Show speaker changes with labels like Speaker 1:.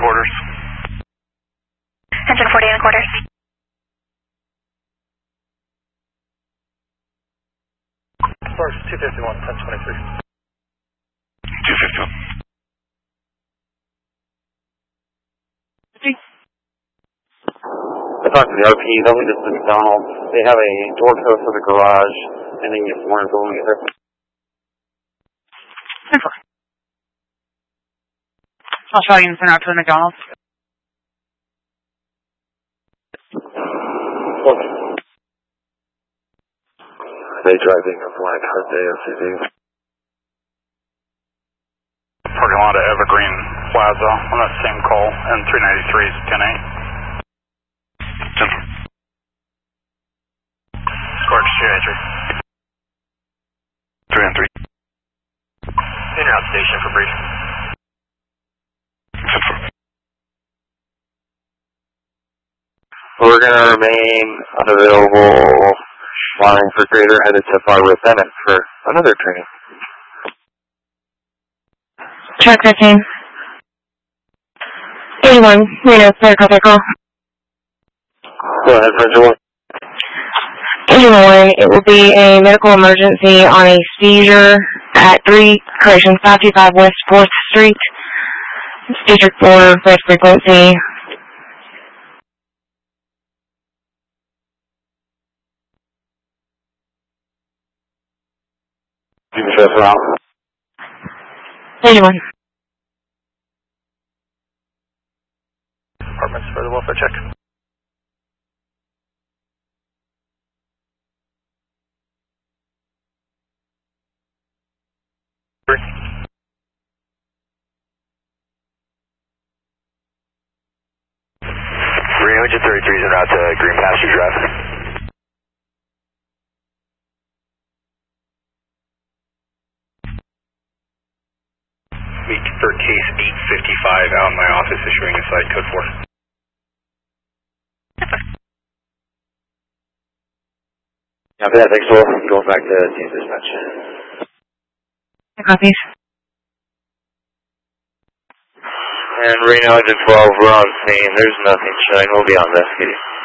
Speaker 1: quarters.
Speaker 2: Engine 48 and quarters.
Speaker 3: Source 251, 1023.
Speaker 1: 251.
Speaker 4: I talked to the RP, they'll lead us to McDonald's. They have a door code for the garage, and then get more info when we get there.
Speaker 5: I'll try and send out to the McDonald's.
Speaker 4: They driving a black Hyundai SUV.
Speaker 1: Parking lot at Evergreen Plaza on that same call, and 393 is 10-8. Score exchange. 3 and 3.
Speaker 3: In and out station for brief.
Speaker 4: We're going to remain unavailable, flying for Greater, headed to Fargo Bennett for another training.
Speaker 6: Track 15. 81, Reno, clear contact call.
Speaker 4: Go ahead, Virgil.
Speaker 6: 81, it will be a medical emergency on a seizure at 525 West 4th Street, District 4, first frequency.
Speaker 4: You can show us around.
Speaker 6: 81.
Speaker 3: Apartments for the welfare check.
Speaker 4: Reno Engine 33 is en route to Green Pasture Drive.
Speaker 3: Meet for case 855 out in my office issuing a site code 4.
Speaker 4: After that, thanks, Will. Going back to team dispatch.
Speaker 6: Copies.
Speaker 4: And Reno Engine 12, we're on scene. There's nothing showing. We'll be on investigating.